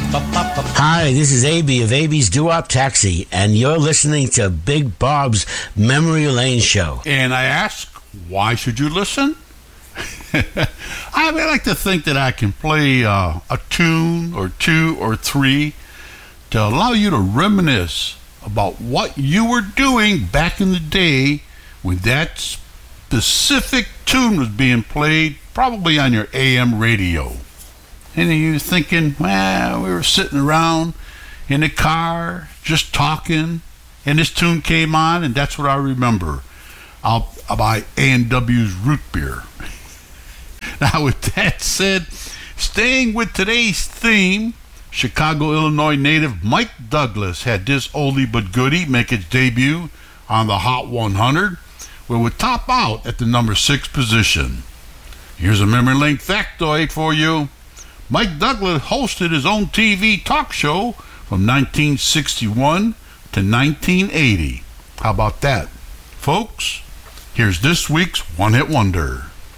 Hi, this is AB of AB's Doo-Wop Taxi, and you're listening to Big Bob's Memory Lane Show. And I ask, why should you listen? I like to think that I can play a tune or two or three to allow you to reminisce about what you were doing back in the day when that specific tune was being played, probably on your AM radio. And you're thinking, well, we were sitting around in the car just talking, and this tune came on, and that's what I remember about A&W's Root Beer. Now, with that said, staying with today's theme, Chicago, Illinois native Mike Douglas had this oldie but goodie make its debut on the Hot 100, where it would top out at the number 6 position. Here's a memory lane factoid for you. Mike Douglas hosted his own TV talk show from 1961 to 1980. How about that? Folks, here's this week's One Hit Wonder.